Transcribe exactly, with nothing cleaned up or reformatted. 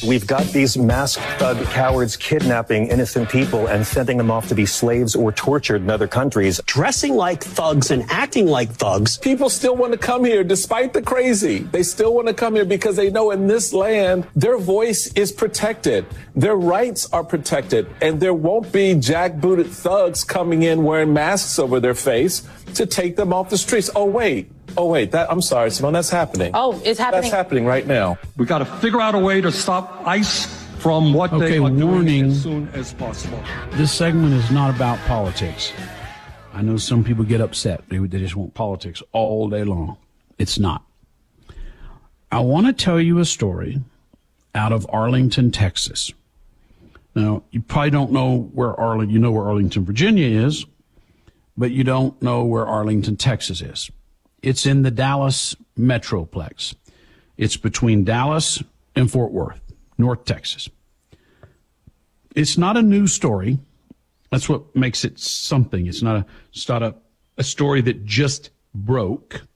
We've got these masked thug cowards kidnapping innocent people and sending them off to be slaves or tortured in other countries. Dressing like thugs and acting like thugs. People still want to come here despite the crazy. They still want to come here because they know in this land their voice is protected. Their rights are protected. And there won't be jackbooted thugs coming in wearing masks over their face to take them off the streets. Oh, wait. Oh, wait. That, I'm sorry, Simone. That's happening. Oh, it's happening. That's happening right now. We got to figure out a way to stop ICE from what okay, they are warning, doing as soon as possible. This segment is not about politics. I know some people get upset. They, they just want politics all day long. It's not. I want to tell you a story out of Arlington, Texas. Now, you probably don't know where Arlington, you know where Arlington, Virginia is, but you don't know where Arlington, Texas is. It's in the Dallas Metroplex. It's between Dallas and Fort Worth, North Texas. It's not a news story. That's what makes it something. It's not a, it's not a, a story that just broke.